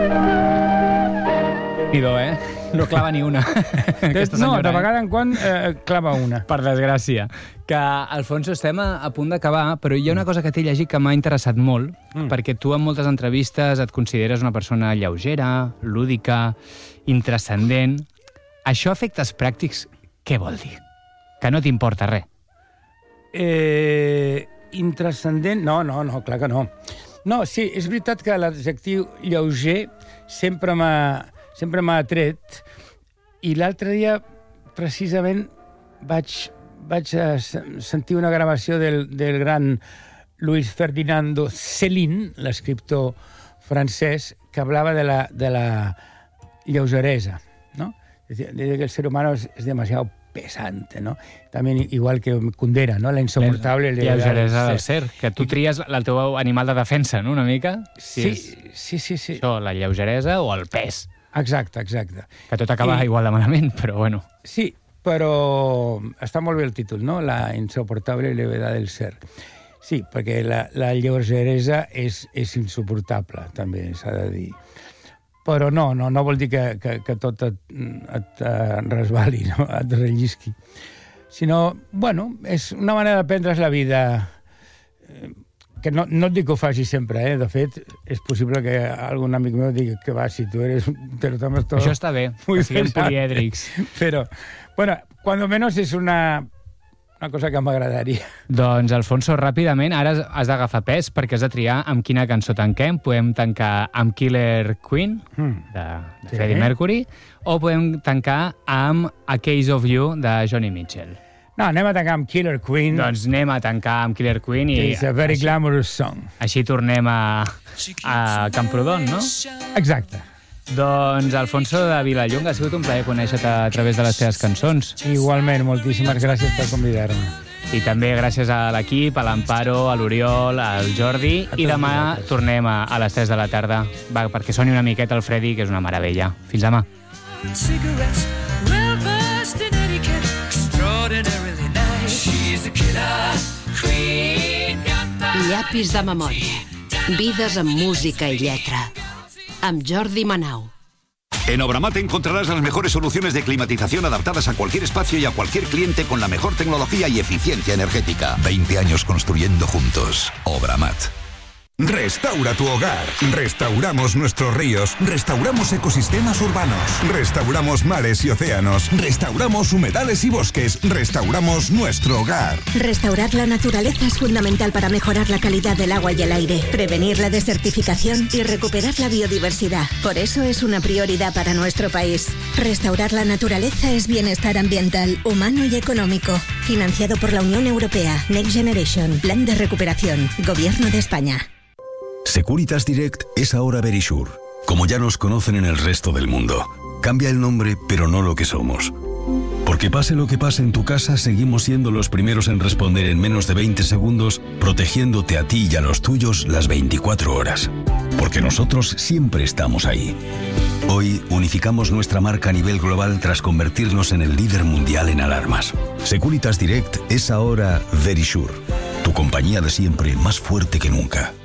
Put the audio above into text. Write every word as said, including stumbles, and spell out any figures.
Idò, eh? No clava ni una. No, de vegada en quan eh, clava una. Per desgràcia. Que, Alfonso, estem a, a punt d'acabar, però hi ha una cosa que t'he llegit que m'ha interessat molt, mm. perquè tu en moltes entrevistes et consideres una persona lleugera, lúdica, intrascendent. Això, a efectes pràctics, què vol dir? Que no t'importa res. Eh, intrascendent? No, no, no, clar que no. No, sí, és veritat que l'adjectiu lleuger sempre m'ha sempre m'ha atret, i l'altre dia, precisament, vaig, vaig a sentir una gravació del, del gran Luis Ferdinando Céline, l'escriptor francès, que hablava de la, de la lleugeresa, ¿no? Dice que el ser humano es, es demasiado pesante, ¿no? También igual que Kundera, ¿no? La insoportable lleugeresa del ser, que tu tries el teu animal de defensa, no?, una mica? Si sí, és... sí, sí, sí. Això, la lleugeresa o el pes. Exacte, exacte. Que tot acaba I... igual de malament, però bueno. Sí, però està molt bé el títol, no? La insoportable levedad del ser. Sí, perquè la, la lleugeresa és, és insuportable, també s'ha de dir. Però no, no, no vol dir que, que, que tot et, et resbali, no? Et rellisqui. Sinó, bueno, és una manera de prendre's la vida... que no, no et dic que ho faci sempre, eh? De fet, és possible que algun amic meu digui que va, si tu eres... Te lo tomas todo. Això està bé, que siguem polièdrics. Però, bueno, cuando menos és una, una cosa que m'agradaria. Doncs, Alfonso, ràpidament, ara has d'agafar pes perquè has de triar amb quina cançó tanquem. Podem tancar amb Killer Queen, mm. de, de sí. Freddie Mercury, o podem tancar amb A Case of You, de Joni Mitchell. No, anem a tancar amb Killer Queen. Doncs anem a tancar amb Killer Queen i... It's a very així, glamorous song. Així tornem a, a Camprodon, no? Exacte. Doncs, Alfonso de Vilallonga, ha sigut un plaer conèixer-te a través de les teves cançons. Igualment, moltíssimes gràcies per convidar-me. I també gràcies a l'equip, a l'Amparo, a l'Oriol, al Jordi, i demà vosaltres. Tornem a, a les tres de la tarda, va, perquè soni una miqueta el Freddy, que és una meravella. Fins demà. Llapis de memòria. Vides amb música y lletra. Amb Jordi Manau. En Obramat encontrarás las mejores soluciones de climatización adaptadas a cualquier espacio y a cualquier cliente con la mejor tecnología y eficiencia energética. veinte años construyendo juntos. Obramat. Restaura tu hogar. Restauramos nuestros ríos. Restauramos ecosistemas urbanos. Restauramos mares y océanos. Restauramos humedales y bosques. Restauramos nuestro hogar. Restaurar la naturaleza es fundamental para mejorar la calidad del agua y el aire, prevenir la desertificación y recuperar la biodiversidad. Por eso es una prioridad para nuestro país. Restaurar la naturaleza es bienestar ambiental, humano y económico. Financiado por la Unión Europea. Next Generation. Plan de recuperación. Gobierno de España. Securitas Direct es ahora Verisure, como ya nos conocen en el resto del mundo. Cambia el nombre, pero no lo que somos. Porque pase lo que pase en tu casa, seguimos siendo los primeros en responder en menos de veinte segundos, protegiéndote a ti y a los tuyos las veinticuatro horas. Porque nosotros siempre estamos ahí. Hoy unificamos nuestra marca a nivel global tras convertirnos en el líder mundial en alarmas. Securitas Direct es ahora Verisure, tu compañía de siempre más fuerte que nunca.